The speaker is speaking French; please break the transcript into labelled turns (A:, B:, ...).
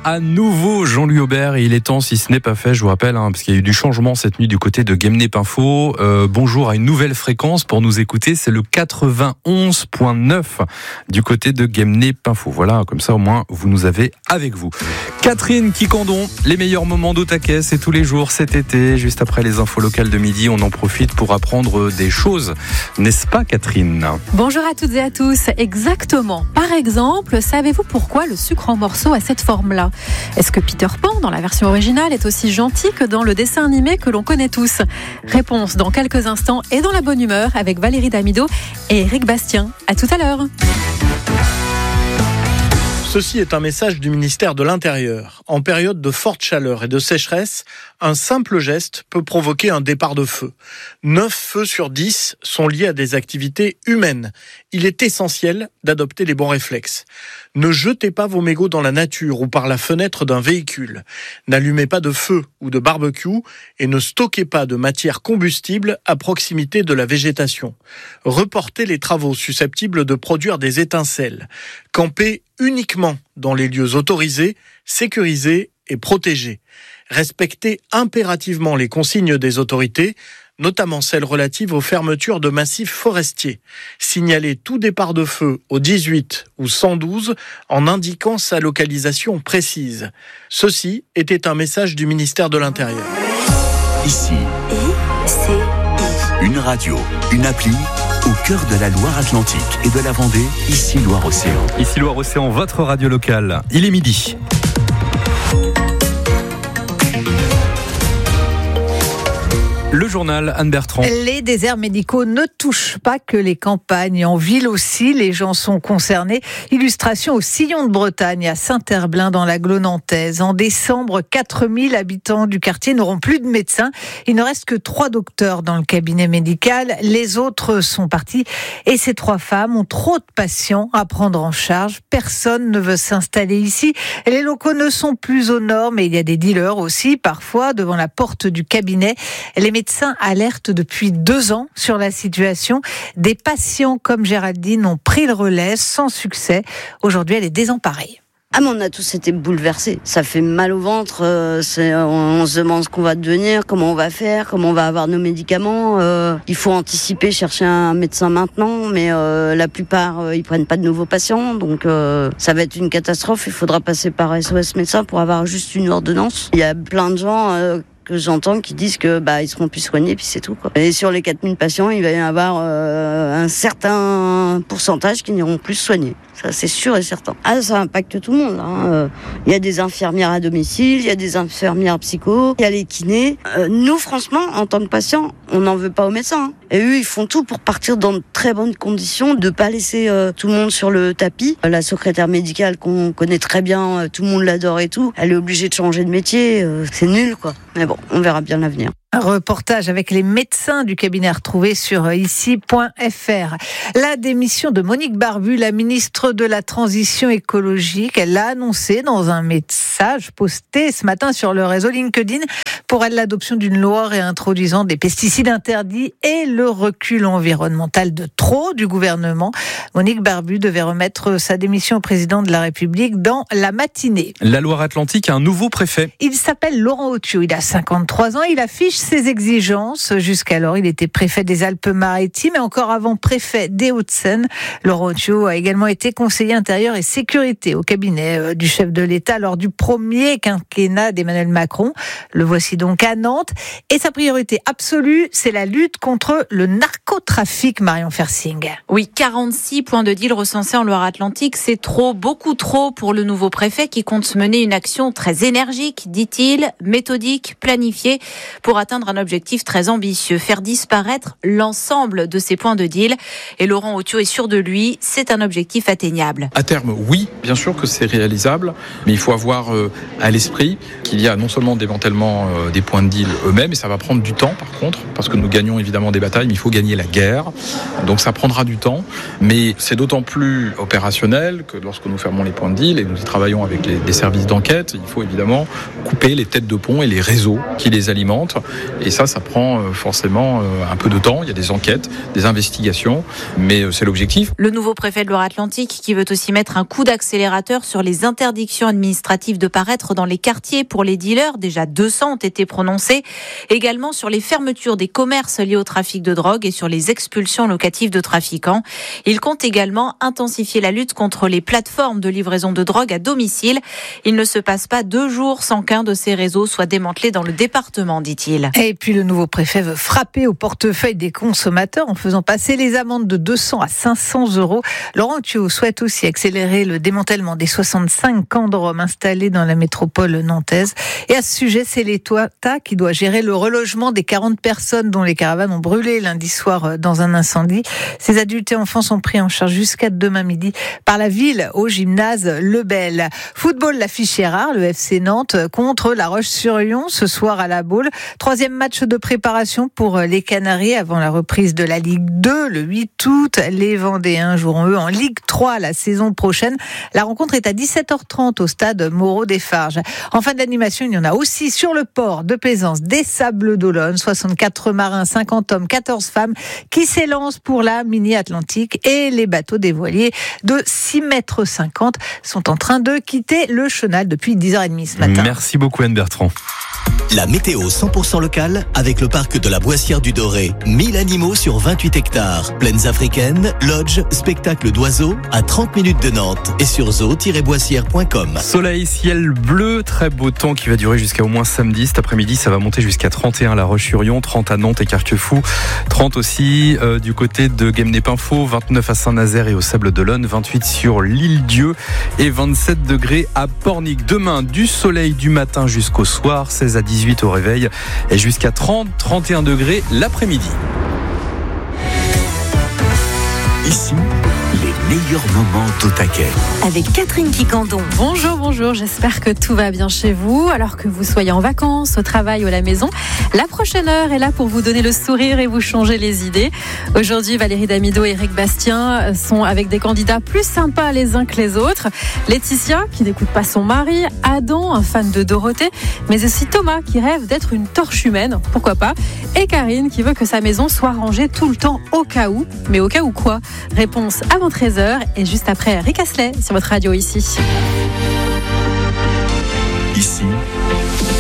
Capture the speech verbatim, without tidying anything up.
A: à nouveau Jean-Louis Aubert et il est temps, si ce n'est pas fait, je vous rappelle, hein, parce qu'il y a eu du changement cette nuit du côté de Guémené-Pinfo. Euh, bonjour à une nouvelle fréquence pour nous écouter, c'est le quatre-vingt-onze point neuf du côté de Guémené-Pinfo. Voilà, comme ça au moins vous nous avez avec vous. Catherine Quicandon, les meilleurs moments d'Otaquet, c'est tous les jours cet été. Juste après les infos locales de midi, on en profite pour apprendre des choses. N'est-ce pas Catherine ?
B: Bonjour à toutes et à tous. Exactement. Par exemple, savez-vous pourquoi le sucre en morceaux a cette forme-là ? Est-ce que Peter Pan, dans la version originale, est aussi gentil que dans le dessin animé que l'on connaît tous ? Réponse dans quelques instants et dans la bonne humeur avec Valérie Damido et Éric Bastien. À tout à l'heure.
C: Ceci est un message du ministère de l'Intérieur. En période de forte chaleur et de sécheresse, un simple geste peut provoquer un départ de feu. neuf feux sur dix sont liés à des activités humaines. Il est essentiel d'adopter les bons réflexes. Ne jetez pas vos mégots dans la nature ou par la fenêtre d'un véhicule. N'allumez pas de feu ou de barbecue et ne stockez pas de matière combustible à proximité de la végétation. Reportez les travaux susceptibles de produire des étincelles. Campez uniquement dans les lieux autorisés, sécurisés et protégés. Respectez impérativement les consignes des autorités, notamment celles relatives aux fermetures de massifs forestiers. Signalez tout départ de feu au dix-huit ou cent douze en indiquant sa localisation précise. Ceci était un message du ministère de l'Intérieur.
D: Ici, une radio, une appli au cœur de la Loire-Atlantique et de la Vendée, ici Loire-Océan.
A: Ici Loire-Océan, votre radio locale. Il est midi. Le journal Anne Bertrand.
E: Les déserts médicaux ne touchent pas que les campagnes. En ville aussi, les gens sont concernés. Illustration au Sillon de Bretagne, à Saint-Herblain, dans l'agglo nantaise. En décembre, quatre mille habitants du quartier n'auront plus de médecin. Il ne reste que trois docteurs dans le cabinet médical. Les autres sont partis. Et ces trois femmes ont trop de patients à prendre en charge. Personne ne veut s'installer ici. Les locaux ne sont plus aux normes et il y a des dealers aussi, parfois, devant la porte du cabinet. Les Les médecins alertent depuis deux ans sur la situation. Des patients comme Géraldine ont pris le relais sans succès. Aujourd'hui, elle est désemparée.
F: Ah mais on a tous été bouleversés. Ça fait mal au ventre. Euh, c'est, on, on se demande ce qu'on va devenir, comment on va faire, comment on va avoir nos médicaments. Euh, il faut anticiper, chercher un médecin maintenant, mais euh, la plupart euh, ils prennent pas de nouveaux patients, donc euh, ça va être une catastrophe. Il faudra passer par S O S médecin pour avoir juste une ordonnance. Il y a plein de gens euh, que j'entends qui disent que bah ils seront plus soignés puis c'est tout quoi. Et sur les quatre mille patients, il va y avoir euh, un certain pourcentage qui n'iront plus soignés. Ça c'est sûr et certain. Ah ça impacte tout le monde. Hein. Il y a des infirmières à domicile, il y a des infirmières psycho, il y a les kinés. Euh, nous franchement en tant que patients, on n'en veut pas aux médecins. Hein. Et eux ils font tout pour partir dans de très bonnes conditions, de pas laisser euh, tout le monde sur le tapis. La secrétaire médicale qu'on connaît très bien, euh, tout le monde l'adore et tout, elle est obligée de changer de métier. Euh, c'est nul quoi. Mais bon, on verra bien l'avenir.
E: Un reportage avec les médecins du cabinet retrouvé sur ici point f r. La démission de Monique Barbu, la ministre de la Transition écologique, elle l'a annoncé dans un message posté ce matin sur le réseau LinkedIn. Pour elle, l'adoption d'une loi réintroduisant des pesticides interdits et le recul environnemental de trop du gouvernement. Monique Barbu devait remettre sa démission au président de la République dans la matinée.
A: La Loire-Atlantique a un nouveau préfet.
E: Il s'appelle Laurent Otio, il a cinquante-trois ans, il affiche ses exigences. Jusqu'alors, il était préfet des Alpes-Maritimes et encore avant préfet des Hauts-de-Seine. Laurent Otio a également été conseiller intérieur et sécurité au cabinet du chef de l'État lors du premier quinquennat d'Emmanuel Macron. Le voici donc à Nantes. Et sa priorité absolue, c'est la lutte contre le narcotrafic, Marion Fersing.
G: Oui, quarante-six points de deal recensés en Loire-Atlantique, c'est trop, beaucoup trop pour le nouveau préfet qui compte mener une action très énergique, dit-il, méthodique, planifiée, pour atteindre un objectif très ambitieux, faire disparaître l'ensemble de ces points de deal. Et Laurent Otio est sûr de lui, c'est un objectif atteignable.
H: À terme, oui, bien sûr que c'est réalisable, mais il faut avoir euh, à l'esprit qu'il y a non seulement démantèlement euh, des points de deal eux-mêmes, et ça va prendre du temps par contre, parce que nous gagnons évidemment des batailles, mais il faut gagner la guerre, donc ça prendra du temps, mais c'est d'autant plus opérationnel que lorsque nous fermons les points de deal, et nous y travaillons avec les, des services d'enquête, il faut évidemment couper les têtes de pont et les réseaux qui les alimentent. Et ça, ça prend euh, forcément euh, un peu de temps. Il y a des enquêtes, des investigations, mais euh, c'est l'objectif.
G: Le nouveau préfet de Loire-Atlantique qui veut aussi mettre un coup d'accélérateur sur les interdictions administratives de paraître dans les quartiers pour les dealers. Déjà deux cents ont été prononcés. Également sur les fermetures des commerces liés au trafic de drogue et sur les expulsions locatives de trafiquants. Il compte également intensifier la lutte contre les plateformes de livraison de drogue à domicile. Il ne se passe pas deux jours sans qu'un de ces réseaux soit démantelé dans le département, dit-il.
E: Et puis le nouveau préfet veut frapper au portefeuille des consommateurs en faisant passer les amendes de deux cents à cinq cents euros. Laurent Thiot souhaite aussi accélérer le démantèlement des soixante-cinq camps de Roms installés dans la métropole nantaise. Et à ce sujet, c'est l'État qui doit gérer le relogement des quarante personnes dont les caravanes ont brûlé lundi soir dans un incendie. Ces adultes et enfants sont pris en charge jusqu'à demain midi par la ville au gymnase Lebel. Football, l'affiche est rare, le F C Nantes contre La Roche-sur-Yon ce soir à la Baule. Troisième match de préparation pour les Canaries avant la reprise de la Ligue deux le huit août. Les Vendéens joueront eux en Ligue trois la saison prochaine. La rencontre est à dix-sept heures trente au stade Moreau-des-Farges. En fin d'animation, il y en a aussi sur le port de Plaisance des Sables d'Olonne. soixante-quatre marins, cinquante hommes, quatorze femmes qui s'élancent pour la mini-Atlantique et les bateaux des voiliers de six mètres cinquante sont en train de quitter le chenal depuis dix heures trente ce matin.
A: Merci beaucoup Anne Bertrand.
I: La météo cent pour cent locale avec le parc de la Boissière du Doré. mille animaux sur vingt-huit hectares. Plaines africaines, lodge, spectacle d'oiseaux à trente minutes de Nantes et sur zoo tiret boissière point com.
A: Soleil, ciel bleu, très beau temps qui va durer jusqu'à au moins samedi. Cet après-midi, ça va monter jusqu'à trente et un à La Roche-sur-Yon, trente à Nantes et Carquefou, trente aussi euh, du côté de Guémené-Paimpfaux, vingt-neuf à Saint-Nazaire et aux Sables d'Olonne, vingt-huit sur l'Île-Dieu et vingt-sept degrés à Pornic. Demain, du soleil du matin jusqu'au soir, seize à dix-huit au réveil et jusqu'à trente à trente et un degrés l'après-midi.
D: Ici, les meilleurs moments au taquet.
B: Avec Catherine Quicandon. Bonjour, bonjour, j'espère que tout va bien chez vous. Alors que vous soyez en vacances, au travail ou à la maison, la prochaine heure est là pour vous donner le sourire et vous changer les idées. Aujourd'hui, Valérie Damido et Eric Bastien sont avec des candidats plus sympas les uns que les autres. Laetitia, qui n'écoute pas son mari, Adam, un fan de Dorothée, mais aussi Thomas, qui rêve d'être une torche humaine, pourquoi pas, et Karine, qui veut que sa maison soit rangée tout le temps au cas où. Mais au cas où quoi ? Réponse avant treize heures et juste après Rick Astley sur votre radio ici.